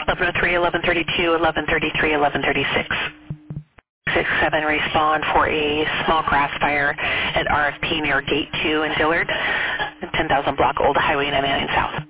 1103, 1132, 1133, 1136. 67 respond for a small grass fire at RFP near Gate 2 in Dillard, 10,000 block Old Highway 99 South.